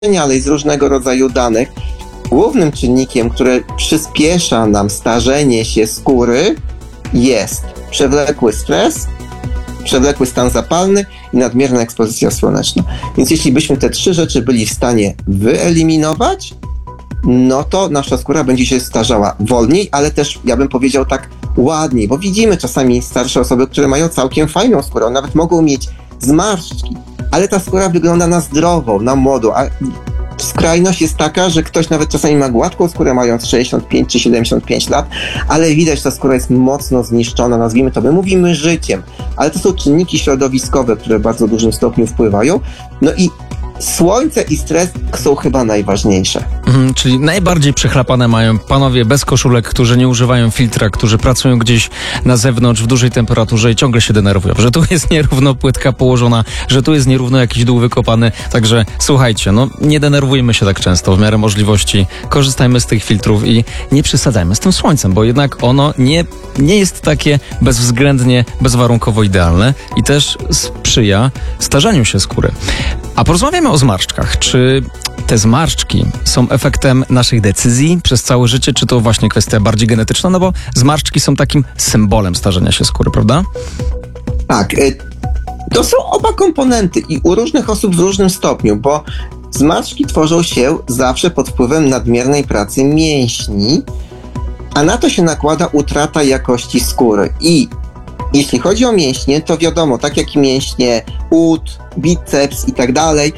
ale i z różnego rodzaju danych, głównym czynnikiem, który przyspiesza nam starzenie się skóry, jest przewlekły stres, przewlekły stan zapalny i nadmierna ekspozycja słoneczna. Więc jeśli byśmy te 3 rzeczy byli w stanie wyeliminować, no to nasza skóra będzie się starzała wolniej, ale też, ja bym powiedział, tak ładniej, bo widzimy czasami starsze osoby, które mają całkiem fajną skórę, nawet mogą mieć zmarszczki, ale ta skóra wygląda na zdrową, na młodą, a skrajność jest taka, że ktoś nawet czasami ma gładką skórę, mając 65 czy 75 lat, ale widać, że ta skóra jest mocno zniszczona, nazwijmy to, my mówimy życiem, ale to są czynniki środowiskowe, które w bardzo dużym stopniu wpływają. No i słońce i stres są chyba najważniejsze. Czyli najbardziej przechlapane mają panowie bez koszulek, którzy nie używają filtra, którzy pracują gdzieś na zewnątrz w dużej temperaturze i ciągle się denerwują, że tu jest nierówno płytka położona, że tu jest nierówno jakiś dół wykopany. Także słuchajcie, no nie denerwujmy się tak często, w miarę możliwości korzystajmy z tych filtrów i nie przesadzajmy z tym słońcem, bo jednak ono nie jest takie bezwzględnie, bezwarunkowo idealne i też sprzyja starzeniu się skóry. A porozmawiamy o zmarszczkach. Czy te zmarszczki są efektem naszych decyzji przez całe życie, czy to właśnie kwestia bardziej genetyczna? No bo zmarszczki są takim symbolem starzenia się skóry, prawda? Tak. To są oba komponenty i u różnych osób w różnym stopniu, bo zmarszczki tworzą się zawsze pod wpływem nadmiernej pracy mięśni, a na to się nakłada utrata jakości skóry. I jeśli chodzi o mięśnie, to wiadomo, tak jak i mięśnie ud, biceps i tak dalej,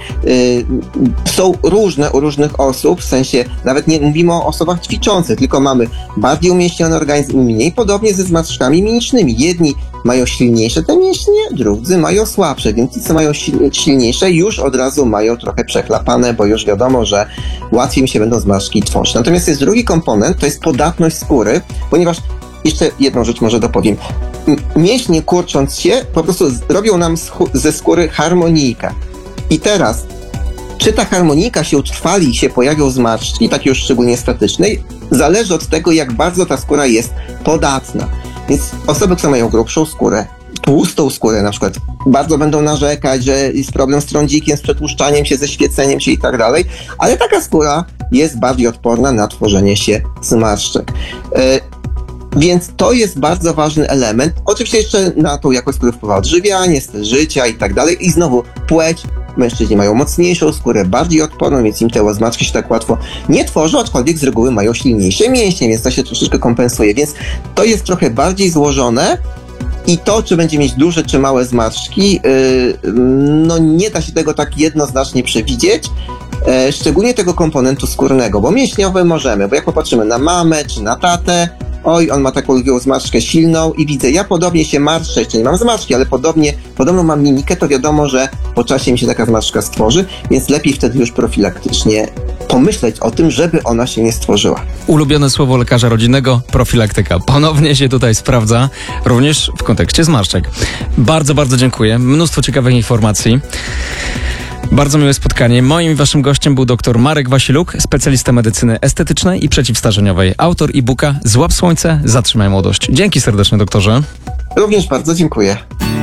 są różne u różnych osób, w sensie nawet nie mówimy o osobach ćwiczących, tylko mamy bardziej umięśniony organizm i mniej, podobnie ze zmarszczkami mimicznymi. Jedni mają silniejsze te mięśnie, drudzy mają słabsze, więc ci, co mają silniejsze, już od razu mają trochę przechlapane, bo już wiadomo, że łatwiej mi się będą zmarszczki tworzyć. Natomiast jest drugi komponent, to jest podatność skóry, ponieważ jeszcze jedną rzecz może dopowiem. Mięśnie, kurcząc się, po prostu robią nam ze skóry harmonijkę. I teraz, czy ta harmonijka się utrwali i się pojawią zmarszczki, takie już szczególnie statycznej, zależy od tego, jak bardzo ta skóra jest podatna. Więc osoby, które mają grubszą skórę, tłustą skórę na przykład, bardzo będą narzekać, że jest problem z trądzikiem, z przetłuszczaniem się, ze świeceniem się i tak dalej, ale taka skóra jest bardziej odporna na tworzenie się zmarszczek. Więc to jest bardzo ważny element. Oczywiście jeszcze na tą jakość skóry wpływa odżywianie, styl życia i tak dalej. I znowu płeć. Mężczyźni mają mocniejszą skórę, bardziej odporną, więc im te zmarszczki się tak łatwo nie tworzą, aczkolwiek z reguły mają silniejsze mięśnie, więc to się troszeczkę kompensuje. Więc to jest trochę bardziej złożone i to, czy będzie mieć duże czy małe zmarszczki, no nie da się tego tak jednoznacznie przewidzieć. Szczególnie tego komponentu skórnego, bo mięśniowe możemy, bo jak popatrzymy na mamę czy na tatę, oj, on ma taką lwią zmarszczkę silną i widzę, ja podobnie się marszczę, jeszcze nie mam zmarszczki, ale podobną mam mimikę, to wiadomo, że po czasie mi się taka zmarszczka stworzy, więc lepiej wtedy już profilaktycznie pomyśleć o tym, żeby ona się nie stworzyła. Ulubione słowo lekarza rodzinnego, profilaktyka. Ponownie się tutaj sprawdza, również w kontekście zmarszczek. Bardzo, bardzo dziękuję. Mnóstwo ciekawych informacji. Bardzo miłe spotkanie. Moim i waszym gościem był dr Marek Wasiluk, specjalista medycyny estetycznej i przeciwstarzeniowej, autor e-booka Złap słońce, zatrzymaj młodość. Dzięki serdecznie, doktorze. Również bardzo dziękuję.